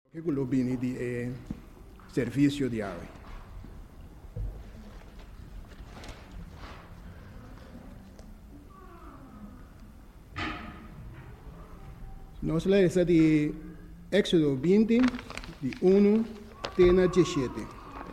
che globini di servizio di água. Nós lemos de Éxodo 20, de 1 até 17.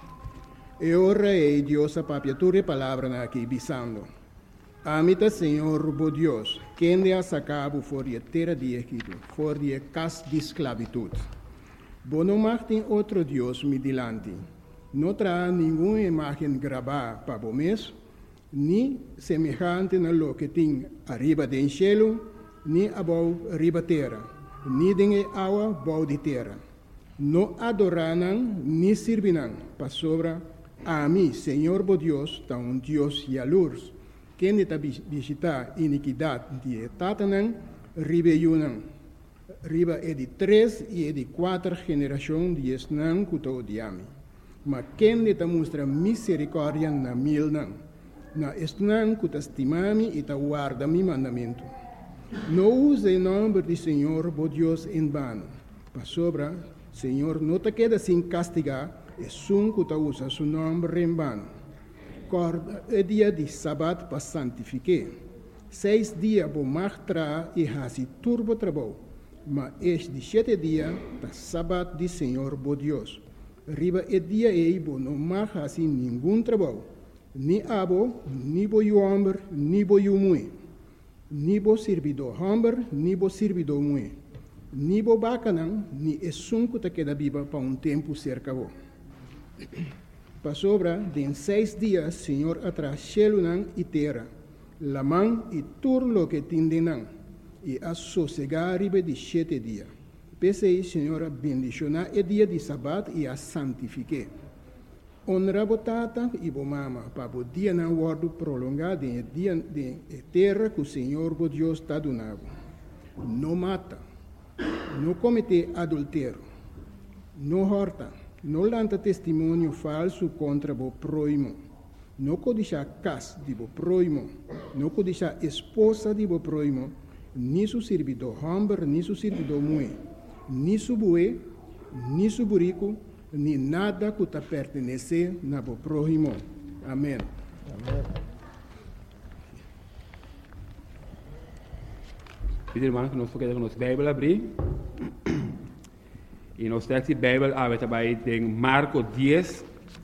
E ora é Deus a papiatura palavra aqui, bisando. Amita Senhor, bo Deus, quem de a sacabo for de terra de Egito, for de casa de esclavitud. Bo não martem outro Deus me dilante. Não terá nenhuma imagem gravada para o mês, nem semelhante na lo que tem arriba do cielo, nem abaixo arriba terra, nem de água abaixo de terra. Não adorarão, nem servirão para sobra a mim, Senhor bo Deus, tá um Deus jalurs, quem está visitar iniquidade de Tatanã, ribeirão. Riba é de 3 e é de 4 gerações de esnã que te odiame. Mas quem te mostra misericórdia na mil não. Na esnã que te estimame e te guarda mi mandamento. Não use o nome do Senhor, bo Deus, em vano. Para sobra, Senhor, não te queda sem castigar, é sum que te usa seu nome em vano. Corda é dia de sábado para santificar. 6 dias bo martra e hasi turbo trabalho. Mas este de 7 dias, da sábado de Senhor, bo Deus. Riba é dia e bo não marca assim nenhum trabalho. Ni abo, ni bo homem, ni bo mulher. Ni bo servidor homem, ni bo servidor mulher. Ni bo bacanão, ni é sunco que queda viva para um tempo cerca bo. Para sobra, de 6 dias, Senhor atrás cielo e terra. La mão e tudo lo que tindenão. E a sossegar ribe de 7 dias. Pensei, Senhora, bendicionar o dia de sábado e a santifique. Honra botata e bo mama, para o dia não guardo prolongado em dia de terra que o Senhor, bo Deus, está donando. Não mata, não comete adultério, não horta, não lanta testemunho falso contra o próximo, não codiça casa de o próximo, não codiça esposa de o próximo, ni su servidor homem, ni su servidor mulher, ni su boi, ni su burico, ni nada que te pertenece na bo próximo. Amém. Amém. Pedir irmão que nós queremos nossa Bíblia abrir. E nós temos a Bíblia aberta em Marcos 10.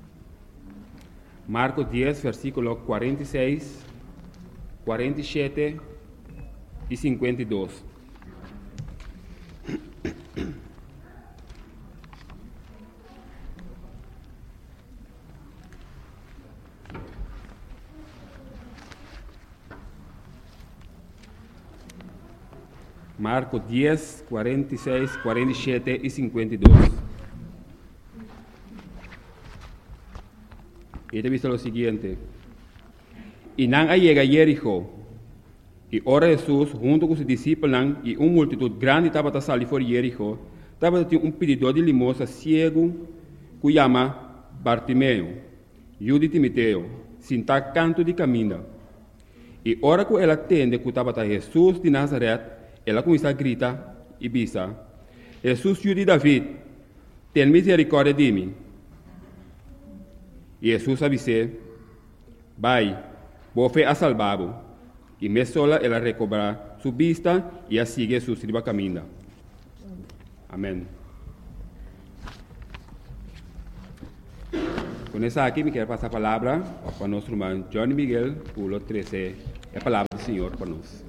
Marcos 10, versículo 46, 47 e 52. Marcos 10, 46, 47 e 52. E te visto lo siguiente. E não llega a Jericó. E ora Jesus, junto com os discípulos e uma multitud grande, estava a sair fora de Jericó. Estava um pedidor de limosna cego, que chama Bartimeu, filho de Timoteo, sentado canto de caminho. E ora que ela atende que estava Jesus de Nazaré, ela começa a gritar e bisa: Jesus, filho de David, tem misericórdia de mim. E Jesus avisou: vai, vou a salvá-lo. E me sola ela recobra sua vista e a sigue su riba caminho. Amém. Com essa aqui, me quero passar a palavra para nosso irmão Johnny Miguel, pulo 13, a palavra do Senhor para nós.